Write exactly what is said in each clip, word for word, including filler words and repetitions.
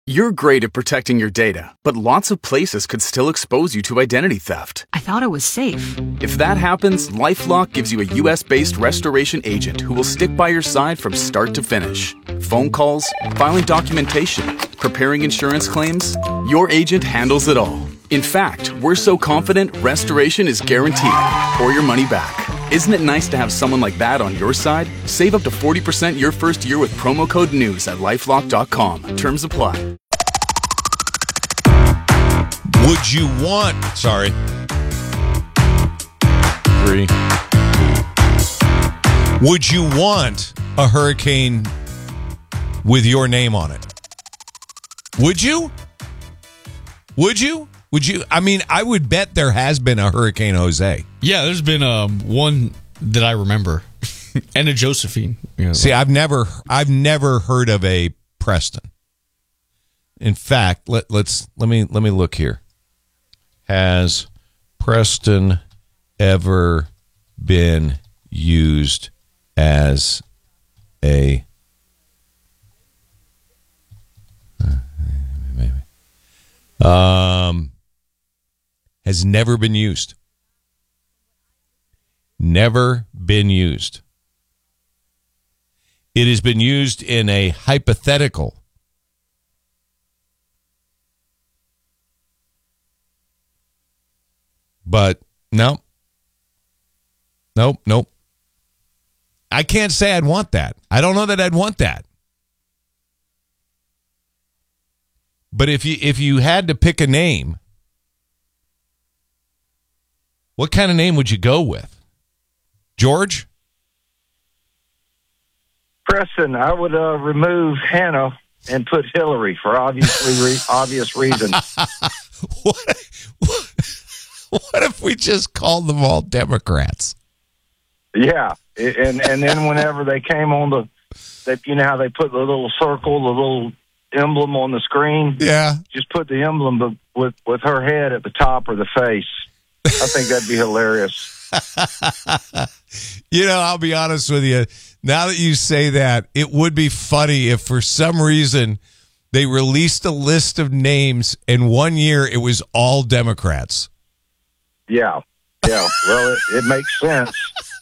You're great at protecting your data, but lots of places could still expose you to identity theft. I thought it was safe. If that happens, LifeLock gives you a U S-based restoration agent who will stick by your side from start to finish. Phone calls, filing documentation, preparing insurance claims, your agent handles it all. In fact, we're so confident restoration is guaranteed or your money back. Isn't it nice to have someone like that on your side? Save up to forty percent your first year with promo code NEWS at lifelock dot com. Terms apply. Would you want... Sorry. Three. Would you want a hurricane with your name on it? Would you? Would you? Would you? I mean, I would bet there has been a Hurricane Jose. Yeah, there's been um, one that I remember, and a Josephine. You know, See, like. I've never, I've never heard of a Preston. In fact, let let's let me let me look here. Has Preston ever been used as a? Um, has never been used. Never been used. It has been used in a hypothetical. But no. Nope, nope. I can't say I'd want that. I don't know that I'd want that. But if you if you had to pick a name, what kind of name would you go with? George? Preston, I would uh, remove Hannah and put Hillary for obviously re- obvious reasons. What, what, what if we just called them all Democrats? Yeah, and and then whenever they came on the, they, you know how they put the little circle, the little emblem on the screen? Yeah. Just put the emblem with, with her head at the top or the face. I think that'd be hilarious. You know, I'll be honest with you. Now that you say that, it would be funny if for some reason they released a list of names and one year it was all Democrats. Yeah. Yeah. Well, it, it makes sense.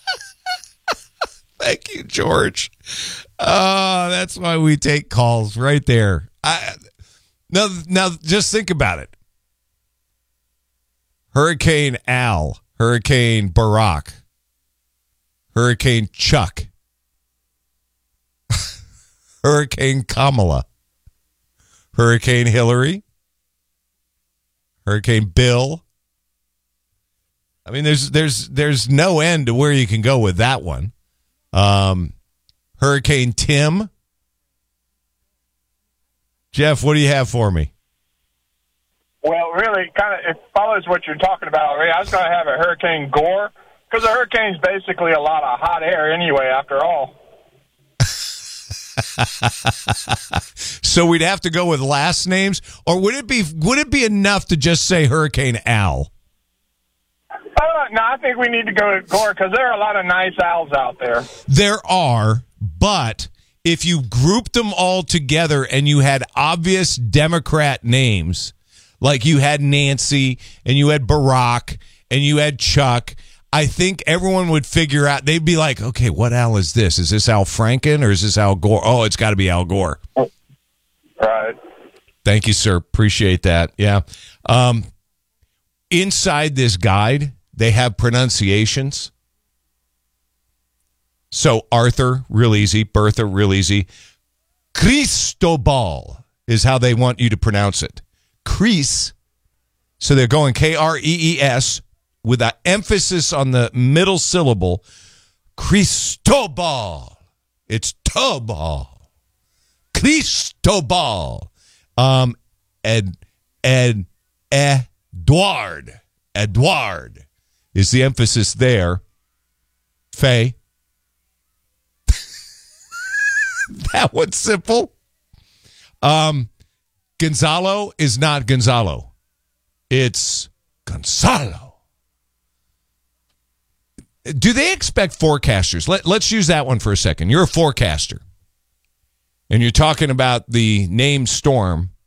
Thank you, George. Oh, that's why we take calls right there. I, now, now, just think about it. Hurricane Al, Hurricane Barack, Hurricane Chuck, Hurricane Kamala, Hurricane Hillary, Hurricane Bill. I mean, there's there's there's no end to where you can go with that one. Um, Hurricane Tim. Jeff, what do you have for me? Well, really, kind of, it follows what you're talking about. I was going to have a Hurricane Gore, because a hurricane's basically a lot of hot air anyway, after all. So we'd have to go with last names, or would it be would it be enough to just say Hurricane Al? Uh, no, I think we need to go to Gore, because there are a lot of nice owls out there. There are, but if you grouped them all together and you had obvious Democrat names, like you had Nancy and you had Barack and you had Chuck, I think everyone would figure out, they'd be like, okay, what Al is this? Is this Al Franken or is this Al Gore? Oh, it's got to be Al Gore. Right. Thank you, sir. Appreciate that. Yeah. Um, inside this guide, they have pronunciations. So Arthur, real easy. Bertha, real easy. Cristobal is how they want you to pronounce it. Crease. So they're going K R E E S with an emphasis on the middle syllable. Cristobal. It's Tobal. Cristobal. Um, Ed, Ed, Edward. Edward is the emphasis there. Faye. That one's simple. Um, Gonzalo is not Gonzalo. It's Gonzalo. Do they expect forecasters? Let, let's use that one for a second. You're a forecaster. And you're talking about the name storm